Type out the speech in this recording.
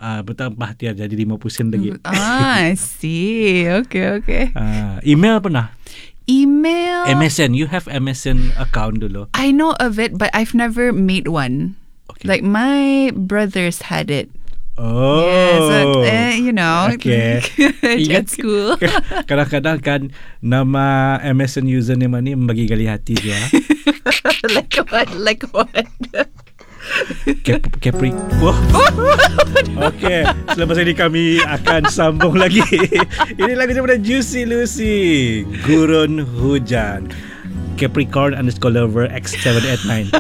bertambah tiar jadi 50 sen lagi. I see. Okay. Email pernah? Email. MSN, you have MSN account dulu? I know of it, but I've never made one. Okay. Like my brothers had it. Oh. Yeah, so, you know, Okay. at school. Kadang-kadang kan nama MSN username ni membagi gali hati dia. Like what? Capri. Okay, selepas ini kami akan sambung lagi. Ini lagu daripada Juicy Lucy, Gurun Hujan. Capricorn _lover X789.